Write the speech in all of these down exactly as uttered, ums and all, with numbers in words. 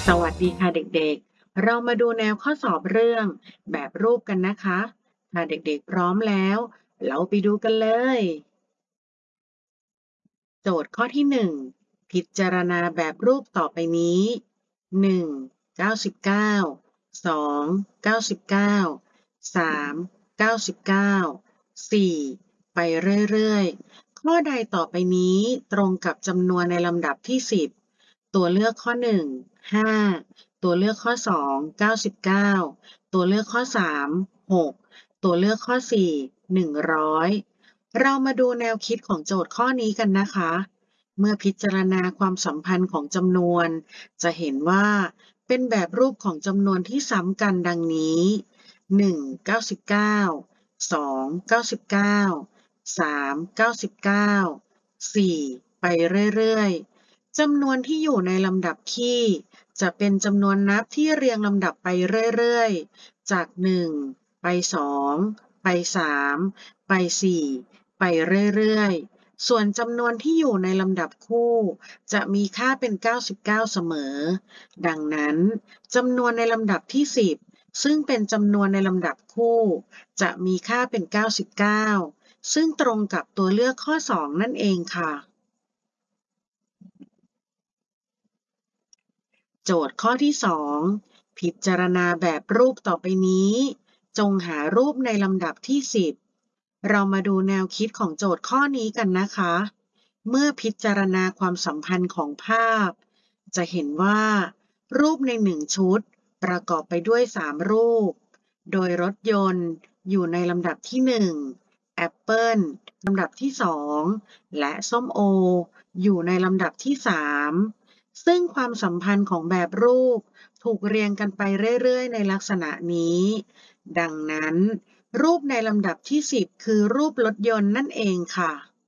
สวัสดีค่ะเด็กๆ เรามาดูแนวข้อสอบเรื่องแบบรูปกันนะคะ ถ้าเด็กๆพร้อมแล้ว เราไปดูกันเลย โจทย์ข้อที่หนึ่งพิจารณาแบบรูปต่อไปนี้ หนึ่ง เก้าสิบเก้า สอง เก้าสิบเก้า สาม เก้าสิบเก้า สี่ ไปเรื่อยๆ ข้อใดต่อไปนี้ตรงกับจำนวนในลำดับที่สิบตัวเลือกข้อหนึ่ง ห้า ตัวเลือกข้อสอง เก้าสิบเก้า ตัวเลือกข้อสาม หก ตัวเลือกข้อสี่ หนึ่งร้อย เรามาดูแนวคิดของโจทย์ข้อนี้กันนะคะ เมื่อพิจารณาความสัมพันธ์ของจำนวน จะเห็นว่าเป็นแบบรูปของจำนวนที่ซ้ำกันดังนี้ หนึ่ง เก้าสิบเก้า สอง เก้าสิบเก้า สาม เก้าสิบเก้า สี่ ไปเรื่อยๆ จำนวนที่อยู่ในลำดับคี่จะเป็นจำนวนนับที่เรียงลำดับไปเรื่อยๆ จาก หนึ่ง ไป สอง ไป สาม ไป สี่ ไปเรื่อยๆ ส่วนจำนวนที่อยู่ในลำดับคู่จะมีค่าเป็น เก้าสิบเก้า เสมอ ดังนั้นจำนวนในลำดับที่ สิบ ซึ่งเป็นจำนวนในลำดับคู่จะมีค่าเป็น เก้าสิบเก้า ซึ่งตรงกับตัวเลือกข้อ สอง นั่นเองค่ะ โจทย์ข้อที่ สอง พิจารณาแบบรูปต่อไปนี้ จงหารูปในลำดับที่ สิบ เรามาดูแนวคิดของโจทย์ข้อนี้กันนะคะ เมื่อพิจารณาความสัมพันธ์ของภาพ จะเห็นว่า รูปในหนึ่งชุดประกอบไปด้วย สาม รูป โดยรถยนต์อยู่ในลำดับที่ หนึ่ง แอปเปิลลำดับที่ สอง และส้มโออยู่ในลำดับที่ สาม ซึ่งความสัมพันธ์ของแบบรูปถูกเรียงกันไปเรื่อยๆ ในลักษณะนี้ ดังนั้นรูปในลำดับที่ สิบ คือรูปรถยนต์นั่นเองค่ะ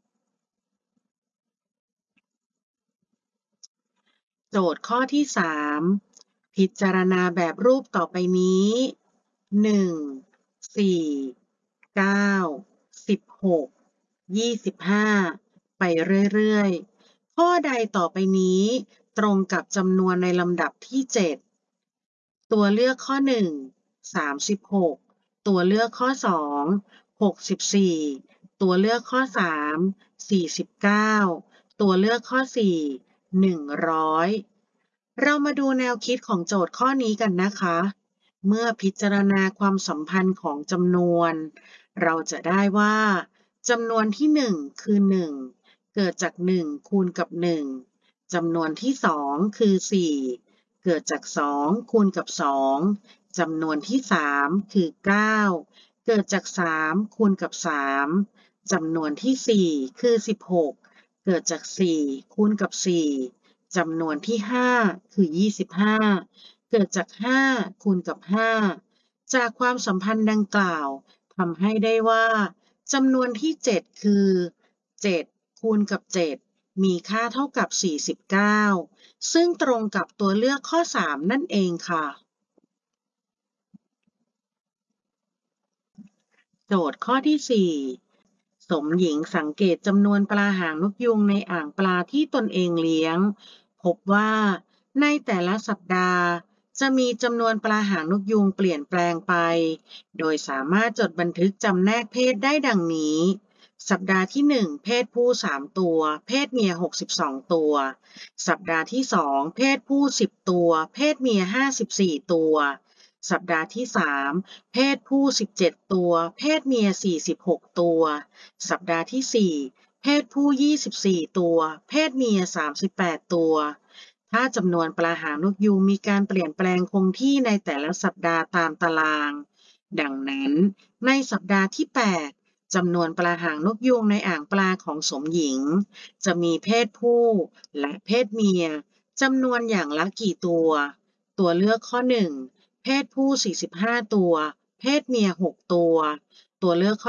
โจทย์ข้อที่ สาม พิจารณาแบบรูปต่อไปนี้ หนึ่ง สี่ เก้า สิบหก ยี่สิบห้า ไปเรื่อยๆ ข้อใดต่อไปนี้ตรงกับจำนวนในลำดับที่ เจ็ด ตัวเลือกข้อ หนึ่ง สามสิบหก ตัวเลือกข้อ สอง หกสิบสี่ ตัวเลือกข้อ สาม สี่สิบเก้า ตัวเลือกข้อ สี่ หนึ่งร้อย เรามาดูแนวคิดของโจทย์ข้อนี้กันนะคะ เมื่อพิจารณาความสัมพันธ์ของจำนวน เราจะได้ว่าจำนวนที่ หนึ่ง คือ หนึ่ง เกิดจาก หนึ่ง คูณกับ หนึ่ง จำนวนที่ สอง คือ สี่ เกิดจาก สอง คูณกับ สอง จำนวนที่ สาม คือ เก้า เกิดจาก สาม คูณกับ สาม จำนวนที่ สี่ คือ สิบหก เกิดจาก สี่ คูณกับ สี่ จำนวนที่ ห้า คือ ยี่สิบห้า เกิดจาก ห้า คูณกับ ห้า จากความสัมพันธ์ดังกล่าวทำให้ได้ว่าจำนวนที่ เจ็ด คือ เจ็ด คูณกับ เจ็ด มีค่าเท่ากับ สี่สิบเก้า ซึ่งตรงกับตัวเลือกข้อ สาม นั่นเองค่ะ โจทย์ข้อที่ สี่ สมหญิงสังเกตจำนวนปลาหางนกยูงในอ่างปลาที่ตนเองเลี้ยง พบว่าในแต่ละสัปดาห์จะมีจำนวนปลาหางนกยูงเปลี่ยนแปลงไป โดยสามารถจดบันทึกจำแนกเพศได้ดังนี้ สัปดาห์ที่ หนึ่ง เพศผู้ สาม ตัว เพศเมีย หกสิบสอง ตัว สัปดาห์ที่ สอง เพศผู้ สิบ ตัว เพศเมีย ห้าสิบสี่ ตัว สัปดาห์ที่ สาม เพศผู้ สิบเจ็ด ตัว เพศเมีย สี่สิบหก ตัว สัปดาห์ที่ สี่ เพศผู้ ยี่สิบสี่ ตัว เพศเมีย สามสิบแปด ตัว ถ้าจำนวนปลาหางนกยูงมีการเปลี่ยนแปลงคงที่ในแต่ละสัปดาห์ตามตาราง ดังนั้นในสัปดาห์ที่ แปด จำนวนปลาหางนกยูงในอ่างปลาของสมหญิงจะมีเพศผู้และเพศเมียจำนวนอย่างละกี่ตัว ตัวเลือกข้อ หนึ่ง เพศผู้ สี่สิบห้า ตัว เพศเมีย หก ตัว ตัวเลือกข้อ